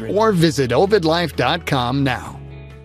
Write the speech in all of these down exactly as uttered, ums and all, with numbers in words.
or visit ovid life dot com now.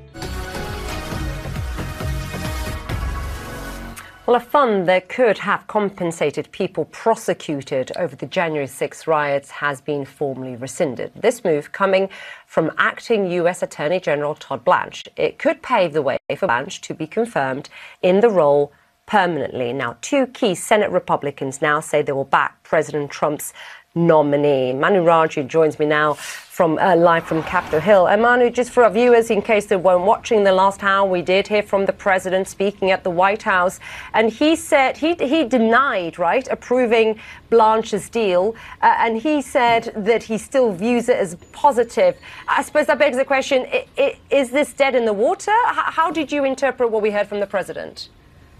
Well, a fund that could have compensated people prosecuted over the January sixth riots has been formally rescinded. This move coming from acting U S Attorney General Todd Blanche. It could pave the way for Blanche to be confirmed in the role permanently. Now, two key Senate Republicans now say they will back President Trump's nominee. Manu Raju joins me now from uh, live from Capitol Hill. And Manu, just for our viewers, in case they weren't watching the last hour, we did hear from the president speaking at the White House, and he said he he denied, right, approving Blanche's deal, uh, and he said that he still views it as positive. I suppose that begs the question: I, I, is this dead in the water? H- how did you interpret what we heard from the president?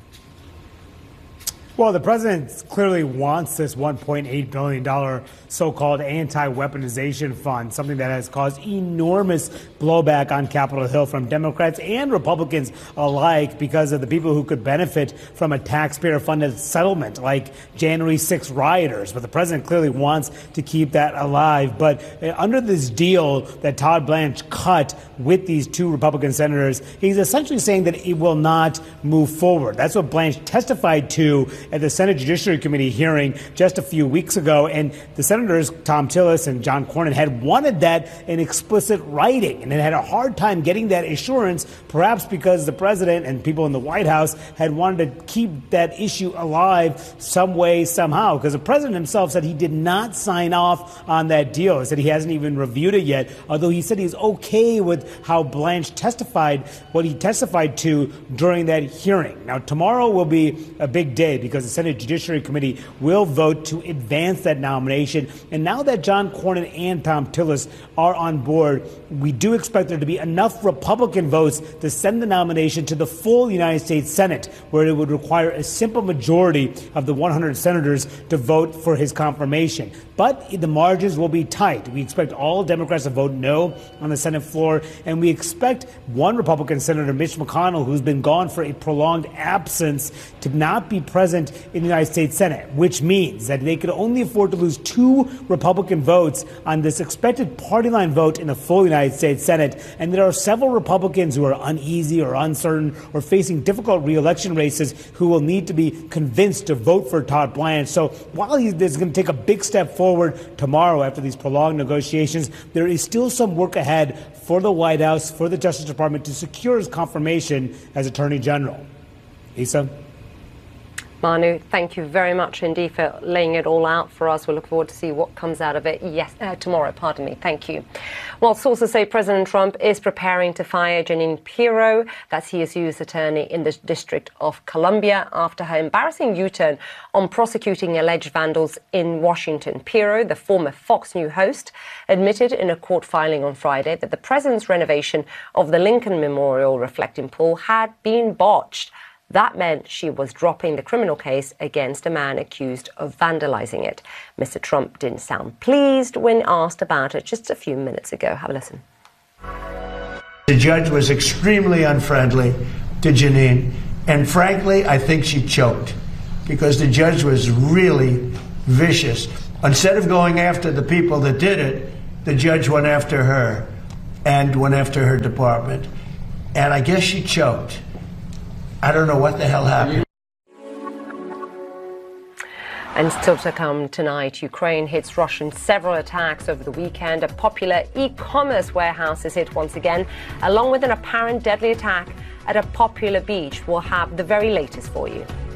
Well, the president clearly wants this one point eight billion dollars so-called anti-weaponization fund, something that has caused enormous blowback on Capitol Hill from Democrats and Republicans alike because of the people who could benefit from a taxpayer-funded settlement like January sixth rioters. But the president clearly wants to keep that alive. But under this deal that Todd Blanche cut with these two Republican senators, he's essentially saying that it will not move forward. That's what Blanche testified to at the Senate Judiciary Committee hearing just a few weeks ago. And the senators, Thom Tillis and John Cornyn, had wanted that in explicit writing and had a hard time getting that assurance, perhaps because the president and people in the White House had wanted to keep that issue alive some way, somehow, because the president himself said he did not sign off on that deal. He said he hasn't even reviewed it yet, although he said he's okay with how Blanche testified, what he testified to during that hearing. Now, tomorrow will be a big day because the Senate Judiciary Committee will vote to advance that nomination. And now that John Cornyn and Thom Tillis are on board, we do expect there to be enough Republican votes to send the nomination to the full United States Senate, where it would require a simple majority of the one hundred senators to vote for his confirmation. But the margins will be tight. We expect all Democrats to vote no on the Senate floor, and we expect one Republican Senator, Mitch McConnell, who's been gone for a prolonged absence, to not be present in the United States Senate, which means that they could only afford to lose two Republican votes on this expected party line vote in the full United States Senate. And there are several Republicans who are uneasy or uncertain or facing difficult re-election races who will need to be convinced to vote for Todd Blanche. So while he's going to take a big step forward tomorrow after these prolonged negotiations, there is still some work ahead for the White House, for the Justice Department to secure his confirmation as Attorney General. Isa? Manu, thank you very much indeed for laying it all out for us. We look forward to see what comes out of it yes, uh, tomorrow. Pardon me. Thank you. Well, sources say President Trump is preparing to fire Jeanine Pirro, that's C S U's attorney in the District of Columbia, after her embarrassing U-turn on prosecuting alleged vandals in Washington. Pirro, the former Fox News host, admitted in a court filing on Friday that the president's renovation of the Lincoln Memorial reflecting pool had been botched. That meant she was dropping the criminal case against a man accused of vandalizing it. Mister Trump didn't sound pleased when asked about it just a few minutes ago. Have a listen. The judge was extremely unfriendly to Jeanine, and frankly, I think she choked because the judge was really vicious. Instead of going after the people that did it, the judge went after her and went after her department. And I guess she choked. I don't know what the hell happened. And still to come tonight, Ukraine hits Russia in several attacks over the weekend. A popular e-commerce warehouse is hit once again, along with an apparent deadly attack at a popular beach. We'll have the very latest for you.